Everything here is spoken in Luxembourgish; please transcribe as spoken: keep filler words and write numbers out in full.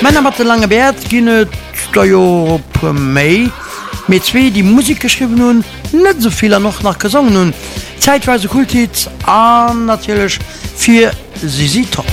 Männer mat de lange Bert ginnet da jo pu méi mit zwee die Musik geschrieben hun net so vieler noch nach gesungen hun zeitweise Kultit an natürlich für Sisi Top.